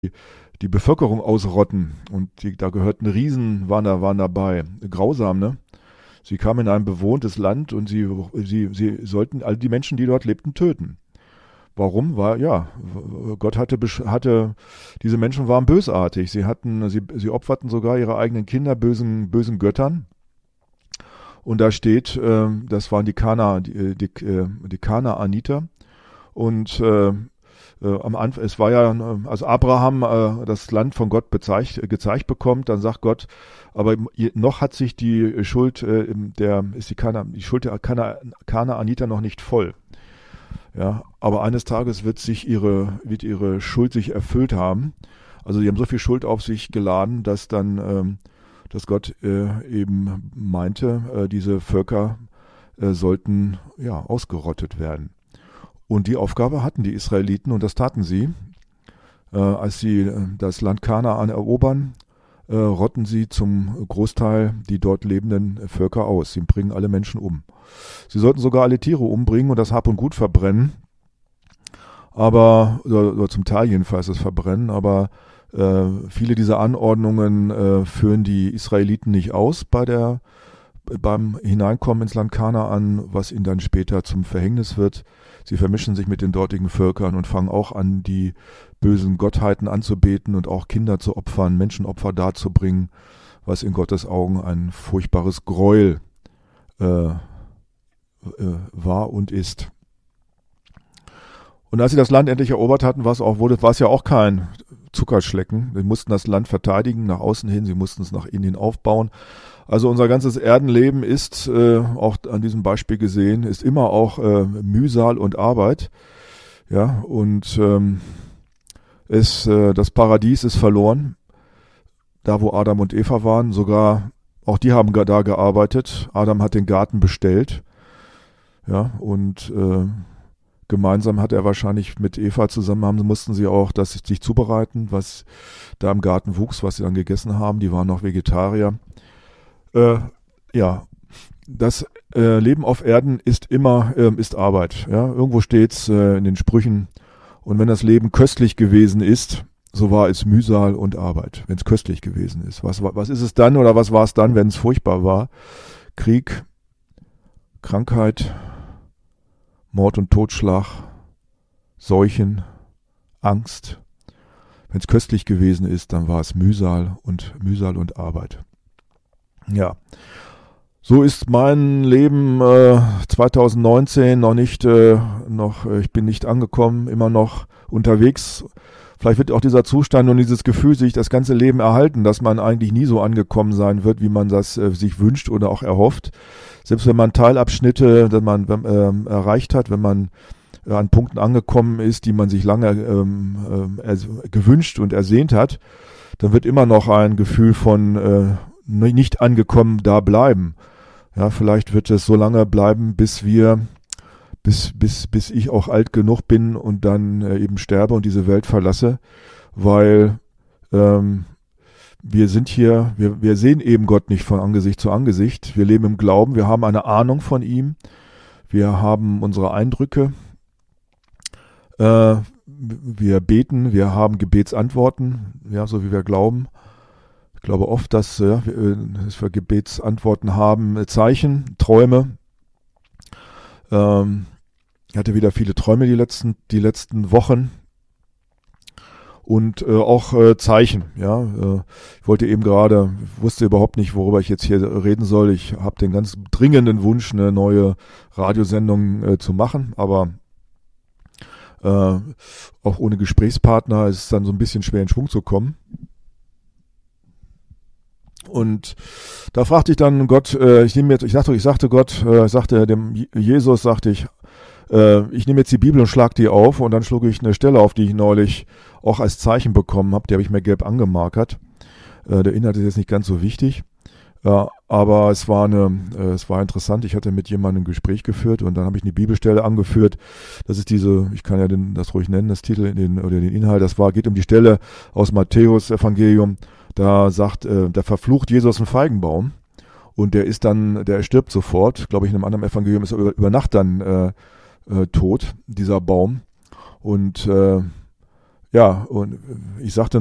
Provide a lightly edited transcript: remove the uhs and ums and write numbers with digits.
die Bevölkerung ausrotten. Und da gehörten Riesen, waren dabei. Grausam, ne? Sie kamen in ein bewohntes Land und sie sollten all die Menschen, die dort lebten, töten. Warum? Gott hatte diese Menschen waren bösartig. Sie opferten sogar ihre eigenen Kinder bösen Göttern. Und da steht, das waren die Kanaaniter. Und am Anfang, es war ja, als Abraham das Land von Gott gezeigt bekommt, dann sagt Gott, aber noch hat sich die Schuld der Kanaaniter noch nicht voll. Ja, aber eines Tages wird ihre Schuld sich erfüllt haben. Also sie haben so viel Schuld auf sich geladen, dass Gott eben meinte, diese Völker sollten ausgerottet werden. Und die Aufgabe hatten die Israeliten und das taten sie. Als sie das Land Kanaan erobern, rotten sie zum Großteil die dort lebenden Völker aus. Sie bringen alle Menschen um. Sie sollten sogar alle Tiere umbringen und das Hab und Gut verbrennen. Oder zum Teil jedenfalls das Verbrennen, aber viele dieser Anordnungen führen die Israeliten nicht aus beim Hineinkommen ins Land Kanaan, was ihnen dann später zum Verhängnis wird. Sie vermischen sich mit den dortigen Völkern und fangen auch an, die bösen Gottheiten anzubeten und auch Kinder zu opfern, Menschenopfer darzubringen, was in Gottes Augen ein furchtbares Gräuel war und ist. Und als sie das Land endlich erobert hatten, war es ja auch kein Zuckerschlecken. Sie mussten das Land verteidigen, nach außen hin, sie mussten es nach innen hin aufbauen. Also unser ganzes Erdenleben ist, auch an diesem Beispiel gesehen, ist immer auch Mühsal und Arbeit. Ja, und das Paradies ist verloren, da wo Adam und Eva waren. Sogar, auch die haben da gearbeitet. Adam hat den Garten bestellt. Ja, und gemeinsam hat er wahrscheinlich mit Eva zusammen, mussten sie auch sich zubereiten, was da im Garten wuchs, was sie dann gegessen haben. Die waren noch Vegetarier. Das Leben auf Erden ist immer ist Arbeit. Ja? Irgendwo steht's in den Sprüchen. Und wenn das Leben köstlich gewesen ist, so war es Mühsal und Arbeit, wenn es köstlich gewesen ist. Was ist es dann oder was war es dann, wenn es furchtbar war? Krieg, Krankheit, Mord und Totschlag, Seuchen, Angst. Wenn es köstlich gewesen ist, dann war es Mühsal und Arbeit. Ja, so ist mein Leben 2019 noch nicht, ich bin nicht angekommen, immer noch unterwegs. Vielleicht wird auch dieser Zustand und dieses Gefühl sich das ganze Leben erhalten, dass man eigentlich nie so angekommen sein wird, wie man das sich wünscht oder auch erhofft. Selbst wenn man Teilabschnitte erreicht hat, wenn man an Punkten angekommen ist, die man sich lange gewünscht und ersehnt hat, dann wird immer noch ein Gefühl von nicht angekommen da bleiben. Ja, vielleicht wird es so lange bleiben, bis ich auch alt genug bin und dann eben sterbe und diese Welt verlasse, weil wir sind hier, wir sehen eben Gott nicht von Angesicht zu Angesicht. Wir leben im Glauben, wir haben eine Ahnung von ihm, wir haben unsere Eindrücke, wir beten, wir haben Gebetsantworten, ja, so wie wir glauben. Ich glaube oft, dass wir Gebetsantworten haben, Zeichen, Träume. Ich hatte wieder viele Träume die letzten Wochen und auch Zeichen. Ja, ich wusste überhaupt nicht, worüber ich jetzt hier reden soll. Ich habe den ganz dringenden Wunsch, eine neue Radiosendung zu machen, aber auch ohne Gesprächspartner ist es dann so ein bisschen schwer in Schwung zu kommen. Und da fragte ich dann Gott, ich sagte dem Jesus, ich nehme jetzt die Bibel und schlag die auf und dann schlug ich eine Stelle auf, die ich neulich auch als Zeichen bekommen habe, die habe ich mir gelb angemarkert. Der Inhalt ist jetzt nicht ganz so wichtig, aber es war interessant. Ich hatte mit jemandem ein Gespräch geführt und dann habe ich eine Bibelstelle angeführt. Das ist ich kann ja das ruhig nennen, das Titel oder den Inhalt. Geht um die Stelle aus Matthäus Evangelium. Da verflucht Jesus einen Feigenbaum und der stirbt sofort. Glaube ich, in einem anderen Evangelium ist er über Nacht dann tot, dieser Baum. Und Ja, und ich sagte